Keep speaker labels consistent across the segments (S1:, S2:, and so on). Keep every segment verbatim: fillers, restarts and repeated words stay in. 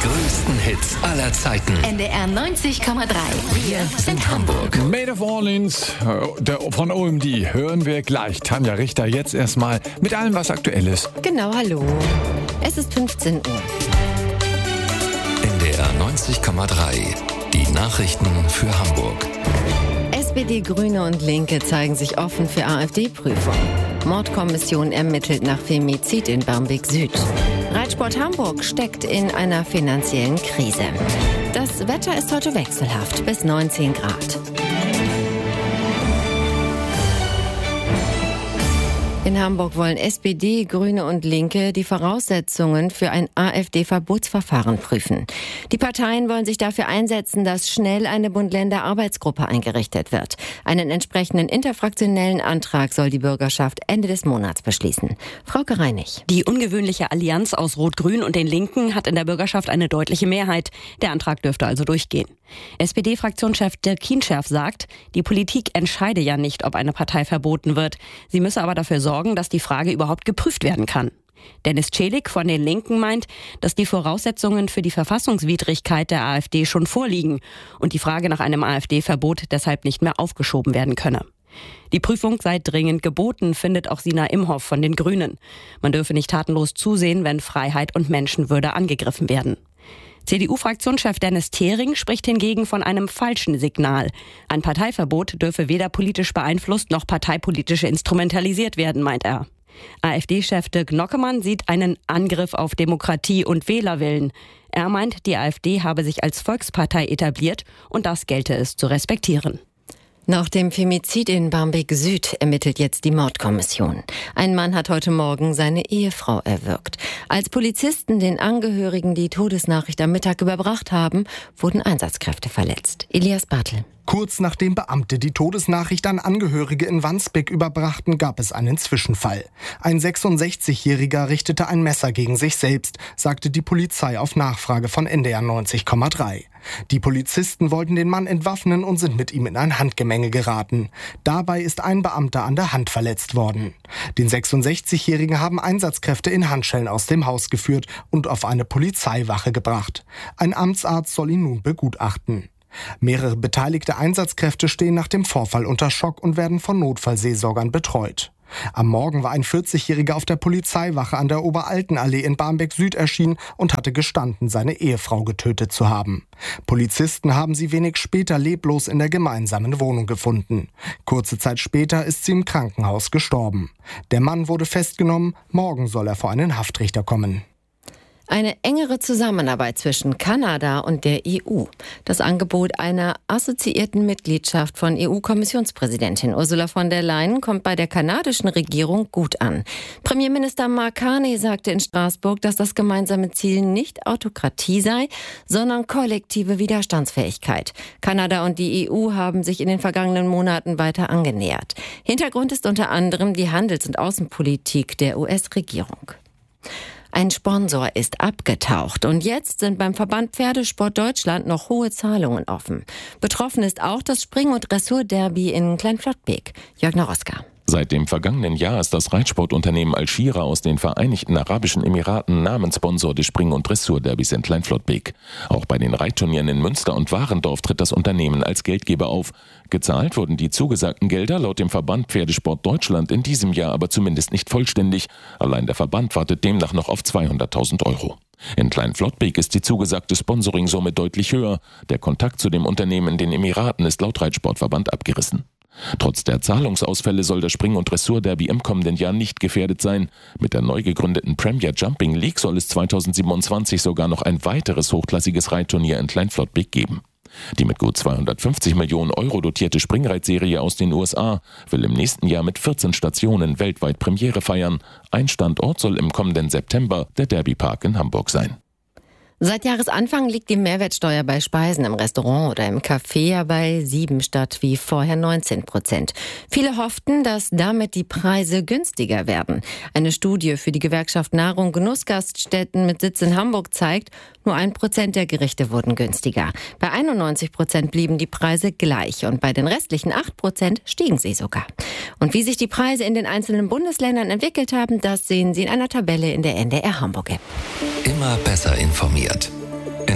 S1: größten Hits aller Zeiten.
S2: N D R neunzig Komma drei.
S1: Wir sind Hamburg.
S3: Made of Orleans der von O M D hören wir gleich. Tanja Richter jetzt erstmal mit allem, was aktuell ist.
S4: Genau, hallo. Es ist fünfzehn Uhr.
S1: N D R neunzig Komma drei. Die Nachrichten für Hamburg.
S4: S P D, Grüne und Linke zeigen sich offen für AfD-Prüfung. Mordkommission ermittelt nach Femizid in Barmbek Süd. Reitsport Hamburg steckt in einer finanziellen Krise. Das Wetter ist heute wechselhaft, bis neunzehn Grad. In Hamburg wollen S P D, Grüne und Linke die Voraussetzungen für ein AfD-Verbotsverfahren prüfen. Die Parteien wollen sich dafür einsetzen, dass schnell eine Bund-Länder-Arbeitsgruppe eingerichtet wird. Einen entsprechenden interfraktionellen Antrag soll die Bürgerschaft Ende des Monats beschließen. Frauke Reinig.
S5: Die ungewöhnliche Allianz aus Rot-Grün und den Linken hat in der Bürgerschaft eine deutliche Mehrheit. Der Antrag dürfte also durchgehen. S P D-Fraktionschef Dirk Kienscherf sagt, die Politik entscheide ja nicht, ob eine Partei verboten wird. Sie müsse aber dafür sorgen, dass die Frage überhaupt geprüft werden kann. Dennis Celik von den Linken meint, dass die Voraussetzungen für die Verfassungswidrigkeit der AfD schon vorliegen und die Frage nach einem AfD-Verbot deshalb nicht mehr aufgeschoben werden könne. Die Prüfung sei dringend geboten, findet auch Sina Imhoff von den Grünen. Man dürfe nicht tatenlos zusehen, wenn Freiheit und Menschenwürde angegriffen werden. C D U-Fraktionschef Dennis Thering spricht hingegen von einem falschen Signal. Ein Parteiverbot dürfe weder politisch beeinflusst noch parteipolitisch instrumentalisiert werden, meint er. AfD-Chef Dirk Nockemann sieht einen Angriff auf Demokratie und Wählerwillen. Er meint, die AfD habe sich als Volkspartei etabliert und das gelte es zu respektieren.
S4: Nach dem Femizid in Barmbek Süd ermittelt jetzt die Mordkommission. Ein Mann hat heute Morgen seine Ehefrau erwürgt. Als Polizisten den Angehörigen die Todesnachricht am Mittag überbracht haben, wurden Einsatzkräfte verletzt. Elias Bartel.
S6: Kurz nachdem Beamte die Todesnachricht an Angehörige in Wandsbek überbrachten, gab es einen Zwischenfall. Ein sechsundsechzigjähriger richtete ein Messer gegen sich selbst, sagte die Polizei auf Nachfrage von N D R neunzig Komma drei. Die Polizisten wollten den Mann entwaffnen und sind mit ihm in ein Handgemenge geraten. Dabei ist ein Beamter an der Hand verletzt worden. Den sechsundsechzigjährigen haben Einsatzkräfte in Handschellen aus dem Haus geführt und auf eine Polizeiwache gebracht. Ein Amtsarzt soll ihn nun begutachten. Mehrere beteiligte Einsatzkräfte stehen nach dem Vorfall unter Schock und werden von Notfallseelsorgern betreut. Am Morgen war ein vierzigjähriger auf der Polizeiwache an der Oberaltenallee in Barmbek Süd erschienen und hatte gestanden, seine Ehefrau getötet zu haben. Polizisten haben sie wenig später leblos in der gemeinsamen Wohnung gefunden. Kurze Zeit später ist sie im Krankenhaus gestorben. Der Mann wurde festgenommen, morgen soll er vor einen Haftrichter kommen.
S4: Eine engere Zusammenarbeit zwischen Kanada und der E U. Das Angebot einer assoziierten Mitgliedschaft von E U-Kommissionspräsidentin Ursula von der Leyen kommt bei der kanadischen Regierung gut an. Premierminister Mark Carney sagte in Straßburg, dass das gemeinsame Ziel nicht Autokratie sei, sondern kollektive Widerstandsfähigkeit. Kanada und die E U haben sich in den vergangenen Monaten weiter angenähert. Hintergrund ist unter anderem die Handels- und Außenpolitik der U S-Regierung. Ein Sponsor ist abgetaucht und jetzt sind beim Verband Pferdesport Deutschland noch hohe Zahlungen offen. Betroffen ist auch das Spring- und Dressurderby in Kleinflottbek. Jörg Naroska.
S7: Seit dem vergangenen Jahr ist das Reitsportunternehmen Al-Shira aus den Vereinigten Arabischen Emiraten Namenssponsor des Spring- und Dressurderbys in Kleinflottbek. Auch bei den Reitturnieren in Münster und Warendorf tritt das Unternehmen als Geldgeber auf. Gezahlt wurden die zugesagten Gelder laut dem Verband Pferdesport Deutschland in diesem Jahr aber zumindest nicht vollständig. Allein der Verband wartet demnach noch auf zweihunderttausend Euro. In Kleinflottbek ist die zugesagte Sponsoringsumme deutlich höher. Der Kontakt zu dem Unternehmen in den Emiraten ist laut Reitsportverband abgerissen. Trotz der Zahlungsausfälle soll das Spring- und Dressurderby im kommenden Jahr nicht gefährdet sein. Mit der neu gegründeten Premier Jumping League soll es zweitausendsiebenundzwanzig sogar noch ein weiteres hochklassiges Reitturnier in Kleinflottbek geben. Die mit gut zweihundertfünfzig Millionen Euro dotierte Springreitserie aus den U S A will im nächsten Jahr mit vierzehn Stationen weltweit Premiere feiern. Ein Standort soll im kommenden September der Derbypark in Hamburg sein.
S4: Seit Jahresanfang liegt die Mehrwertsteuer bei Speisen im Restaurant oder im Café ja bei sieben statt wie vorher neunzehn Prozent. Viele hofften, dass damit die Preise günstiger werden. Eine Studie für die Gewerkschaft Nahrung Genussgaststätten mit Sitz in Hamburg zeigt, nur ein Prozent der Gerichte wurden günstiger. Bei einundneunzig Prozent blieben die Preise gleich und bei den restlichen acht Prozent stiegen sie sogar. Und wie sich die Preise in den einzelnen Bundesländern entwickelt haben, das sehen Sie in einer Tabelle in der N D R Hamburg App.
S1: Immer besser informiert.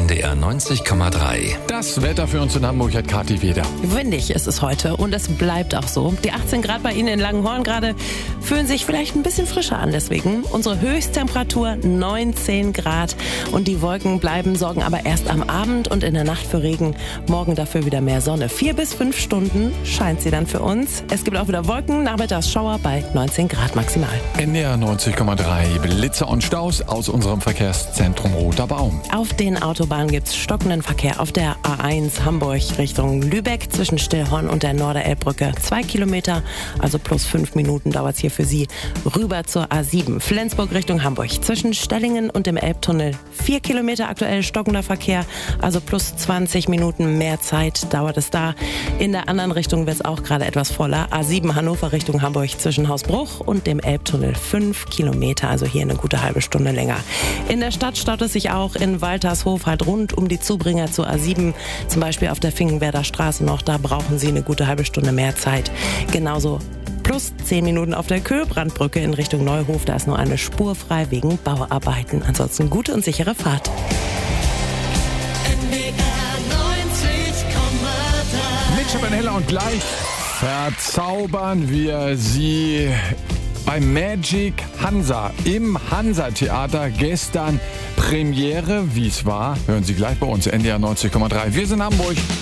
S1: N D R neunzig Komma drei.
S3: Das Wetter für uns in Hamburg hat Kathi Weder.
S8: Windig ist es heute und es bleibt auch so. Die achtzehn Grad bei Ihnen in Langenhorn gerade fühlen sich vielleicht ein bisschen frischer an. Deswegen unsere Höchsttemperatur neunzehn Grad und die Wolken bleiben, sorgen aber erst am Abend und in der Nacht für Regen. Morgen dafür wieder mehr Sonne. Vier bis fünf Stunden scheint sie dann für uns. Es gibt auch wieder Wolken, nachmittags Schauer bei neunzehn Grad maximal.
S3: N D R neunzig Komma drei. Blitze und Staus aus unserem Verkehrszentrum Roter Baum.
S8: Auf den Autobahnen gibt es stockenden Verkehr auf der A eins Hamburg Richtung Lübeck zwischen Stillhorn und der Norderelbbrücke. Zwei Kilometer, also plus fünf Minuten dauert es hier für Sie. Rüber zur A sieben, Flensburg Richtung Hamburg. Zwischen Stellingen und dem Elbtunnel vier Kilometer aktuell stockender Verkehr, also plus zwanzig Minuten mehr Zeit dauert es da. In der anderen Richtung wird es auch gerade etwas voller. A sieben Hannover Richtung Hamburg zwischen Hausbruch und dem Elbtunnel fünf Kilometer, also hier eine gute halbe Stunde länger. In der Stadt staut es sich auch in Waltershof halt rund um die Zubringer zur A sieben, zum Beispiel auf der Finkenwerder Straße noch, da brauchen Sie eine gute halbe Stunde mehr Zeit. Genauso plus zehn Minuten auf der Köhlbrandbrücke in Richtung Neuhof, da ist nur eine Spur frei wegen Bauarbeiten. Ansonsten gute und sichere Fahrt.
S3: Mit Schabanella und gleich verzaubern wir Sie bei Magic Hansa im Hansa-Theater. Gestern Premiere, wie es war, hören Sie gleich bei uns, N D R neunzig Komma drei. Wir sind Hamburg.